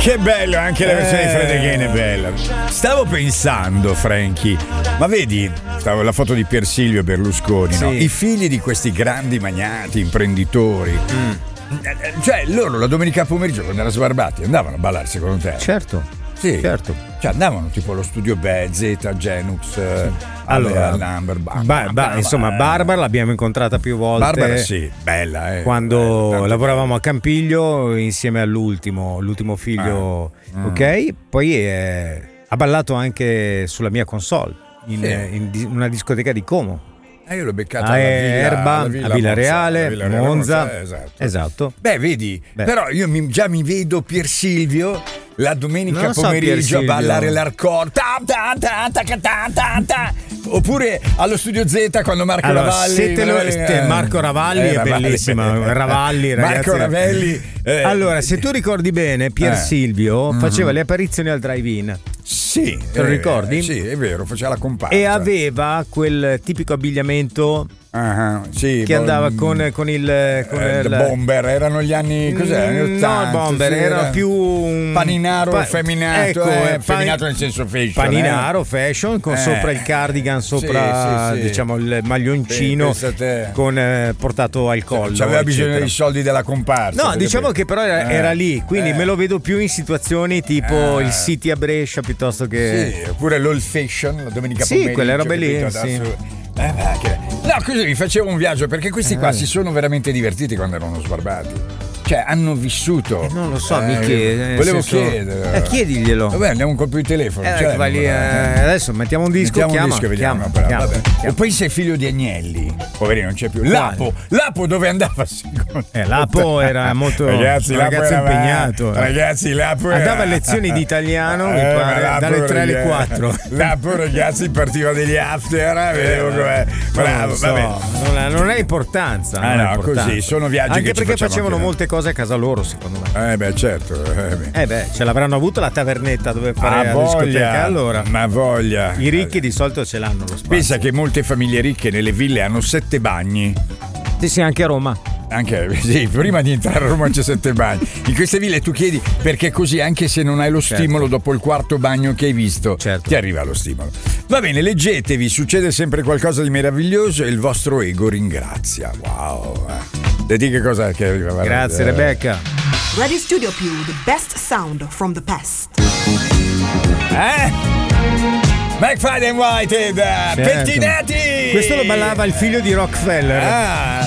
Che bello, anche la versione di Fred Again è bella. Stavo pensando, Frankie, ma vedi, la foto di Pier Silvio Berlusconi, sì. No? I figli di questi grandi magnati, imprenditori. Cioè, loro la domenica pomeriggio, quando erano sbarbati, andavano a ballare, secondo te? Certo. Sì, certo. Cioè andavano tipo allo studio Zeta, Genux, sì. Allora, Number, insomma, Barbara l'abbiamo incontrata più volte. Barbara sì, bella. Quando bella, lavoravamo a Campiglio insieme all'ultimo figlio, ok? Poi ha ballato anche sulla mia console in una discoteca di Como. Io l'ho beccata a Erba, a Villareale, Monza. Esatto. Beh, vedi, però io già mi vedo Pier Silvio la domenica pomeriggio a ballare l'hardcore. Oppure allo studio Z quando Marco Ravalli. Marco Ravalli è bellissima. Ravalli, ragazzi. Marco Ravelli. Allora, se tu ricordi bene, Pier Silvio faceva le apparizioni al drive-in. Sì, te lo ricordi? Sì, è vero, faceva la comparsa. E aveva quel tipico abbigliamento sì, che andava con il bomber, erano gli anni cos'è? No, il bomber era più un paninaro effeminato, effeminato nel senso fashion. Paninaro fashion con sopra il cardigan, sopra diciamo il maglioncino con portato al collo. C'aveva bisogno dei soldi della comparsa. No, diciamo che però era lì, quindi me lo vedo più in situazioni tipo il City a Brescia piuttosto che sì, oppure l'old fashion la domenica pomeriggio. Sì, quelle robe lì, sì. No, così mi facevo un viaggio perché questi qua si sono veramente divertiti quando erano sbarbati. Cioè, hanno vissuto. Non lo so, mi chiede. Volevo chiedere. Chiediglielo. Vabbè, andiamo un colpo di telefono. Adesso mettiamo un disco. Chiama. E poi sei figlio di Agnelli. Poverino, non c'è più. Lapo dove andava? Lapo era molto. Ragazzi, un ragazzo impegnato. Ragazzi, Lapo andava a lezioni di italiano, mi pare, dalle 3 alle 4. Lapo, ragazzi, partiva degli after. Vedevo com'è. Bravo, vabbè. Non ha importanza. No, così, sono viaggi anche che perché facevano molte cose a casa loro, secondo me. Certo. Ce l'avranno avuto la tavernetta dove fare la discoteca, allora. Ma voglia. I ricchi di solito ce l'hanno lo spazio. Pensa che molte famiglie ricche nelle ville hanno 7 bagni. Sì, anche a Roma. Prima di entrare a Roma c'è 7 bagni. In queste ville tu chiedi perché così anche se non hai lo stimolo dopo il quarto bagno che hai visto, ti arriva lo stimolo. Va bene, leggetevi, succede sempre qualcosa di meraviglioso e il vostro ego ringrazia. Wow. Vedi che cosa che arriva. Grazie Rebecca. Radio Studio Più, the best sound from the past. McFadden Whited, pettinati! Questo lo ballava il figlio di Rockefeller.